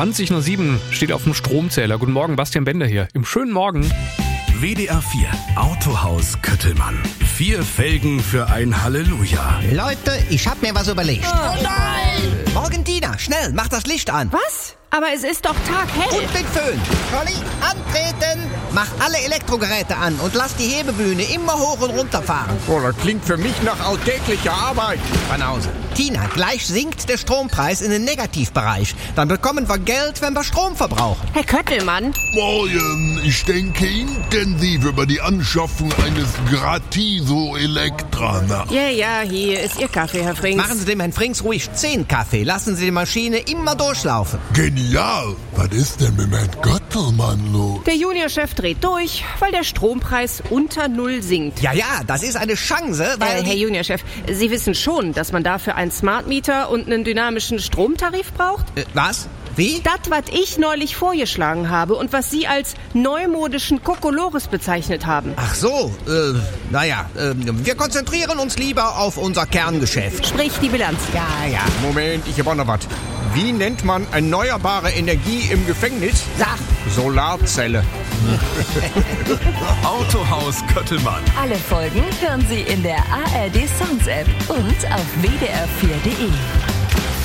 20:07 steht auf dem Stromzähler. Guten Morgen, Bastian Bender hier. Im schönen Morgen. WDR 4 Autohaus Köttelmann. 4 Felgen für ein Halleluja. Leute, ich hab mir was überlegt. Oh nein! Morgen, Dina, schnell, mach das Licht an. Was? Aber es ist doch taghell. Und den Föhn. Conny, antreten. Mach alle Elektrogeräte an und lass die Hebebühne immer hoch und runter fahren. Oh, das klingt für mich nach alltäglicher Arbeit. Banause. Tina, gleich sinkt der Strompreis in den Negativbereich. Dann bekommen wir Geld, wenn wir Strom verbrauchen. Herr Köttelmann, Morgen, ich denke intensiv über die Anschaffung eines Gratiso Elektra nach. ja, hier ist Ihr Kaffee, Herr Frings. Machen Sie dem Herrn Frings ruhig 10 Kaffee. Lassen Sie die Maschine immer durchlaufen. Genial! Was ist denn mit Herrn Göttelmann los? Der Juniorchef dreht durch, weil der Strompreis unter Null sinkt. Ja, das ist eine Chance, weil... Herr Juniorchef, Sie wissen schon, dass man dafür einen Smart Meter und einen dynamischen Stromtarif braucht? Was? Wie? Das, was ich neulich vorgeschlagen habe und was Sie als neumodischen Kokolores bezeichnet haben. Ach so, wir konzentrieren uns lieber auf unser Kerngeschäft. Sprich die Bilanz. Ja. Moment, ich hab auch noch was. Wie nennt man erneuerbare Energie im Gefängnis? Sag. Solarzelle. Autohaus Köttelmann. Alle Folgen hören Sie in der ARD Sounds App und auf wdr4.de.